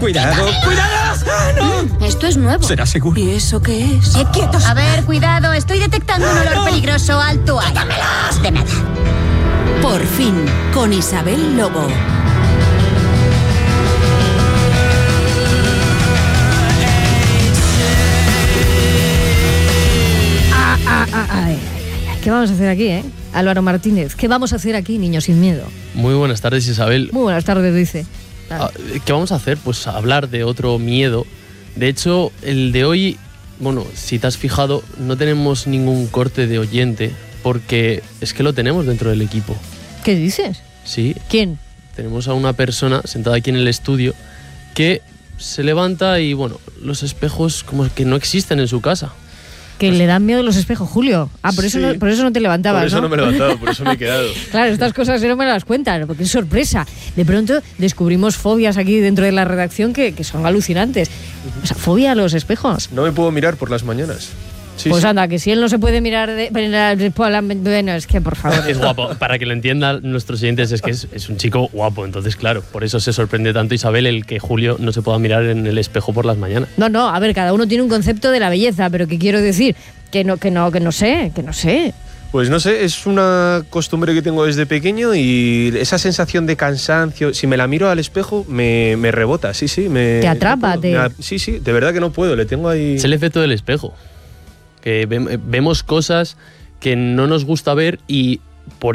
¡Cuidado! ¡Cuidado! ¡Ah, no! Esto es nuevo. ¿Será seguro? ¿Y eso qué es? ¡Quietos! A ver, cuidado, estoy detectando un olor peligroso. Alto ahí. De nada. Por fin, con Isabel Lobo. ¿Qué vamos a hacer aquí, Álvaro Martínez? ¿Qué vamos a hacer aquí, Niños sin Miedo? Muy buenas tardes, Isabel. Muy buenas tardes, dice. ¿Qué vamos a hacer? Pues hablar de otro miedo. De hecho, el de hoy, bueno, si te has fijado, no tenemos ningún corte de oyente porque es que lo tenemos dentro del equipo. ¿Qué dices? Sí. ¿Quién? Tenemos a una persona sentada aquí en el estudio que se levanta y, bueno, los espejos como que no existen en su casa. Que le dan miedo los espejos, Julio. Por eso, Sí. por eso no te levantabas, Por eso no me he levantado, por eso me he quedado. Claro, estas cosas no me las cuentan, porque es sorpresa. De pronto descubrimos fobias aquí dentro de la redacción que son alucinantes. O sea, fobia a los espejos. No me puedo mirar por las mañanas. Sí, Pues sí. anda, que si él no se puede mirar bueno, es que por favor. Es guapo, para que lo entiendan nuestros oyentes, es que es un chico guapo, entonces claro, por eso se sorprende tanto Isabel el que Julio no se pueda mirar en el espejo por las mañanas. No, a ver, cada uno tiene un concepto de la belleza, pero que quiero decir que no sé. Pues no sé, es una costumbre que tengo desde pequeño y esa sensación de cansancio, si me la miro al espejo, me rebota, sí. Te atrapa, Sí, de verdad que no puedo, le tengo ahí... Es el efecto del espejo, que vemos cosas que no nos gusta ver y por